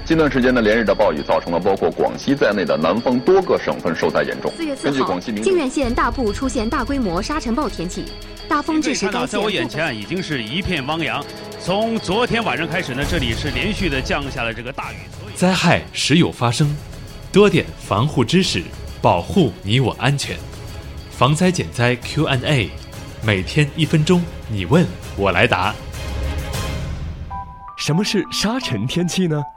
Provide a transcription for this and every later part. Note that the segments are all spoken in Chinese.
近段时间呢，连日的暴雨造成了包括广西在内的南方多个省份受灾严重。 4月4号，靖远县大部出现大规模沙尘暴天气，大风致使该县。 在我眼前已经是一片汪洋。从昨天晚上开始呢，这里是连续的降下了这个大雨。 灾害时有发生，多点防护知识，保护你我安全。防灾减灾 Q&A， 每天1分钟，你问我来答。 什么是沙尘天气呢？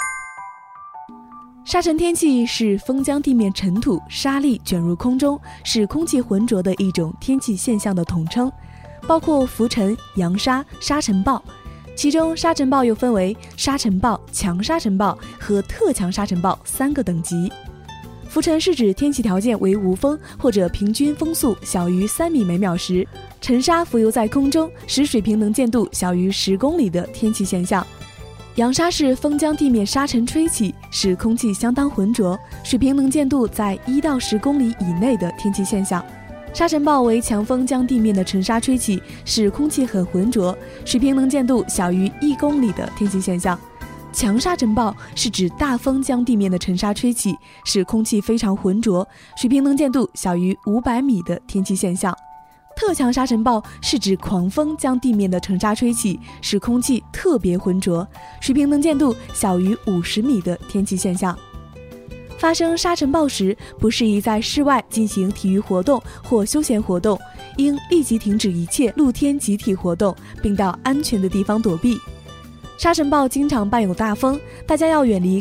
沙尘天气是风将地面尘土、沙粒卷入空中，使空气浑浊的一种天气现象的统称，包括浮尘、扬沙、沙尘暴。其中沙尘暴又分为沙尘暴、强沙尘暴和特强沙尘暴3个等级。浮尘是指天气条件为无风或者平均风速小于3米每秒时，尘沙浮游在空中，使水平能见度小于10公里的天气现象。扬沙是风将地面沙尘吹起，使空气相当浑浊，水平能见度在1到10公里以内的天气现象。沙尘暴为强风将地面的尘沙吹起，使空气很浑浊，水平能见度小于1公里的天气现象。强沙尘暴是指大风将地面的尘沙吹起，使空气非常浑浊，水平能见度小于500米的天气现象。特强沙尘暴是指狂风将地面的尘沙吹起，使空气特别浑浊，水平能见度小于50米的天气现象。发生沙尘暴时，不适宜在室外进行体育活动或休闲活动，应立即停止一切露天集体活动，并到安全的地方躲避。沙尘暴经常伴有大风，大家要远离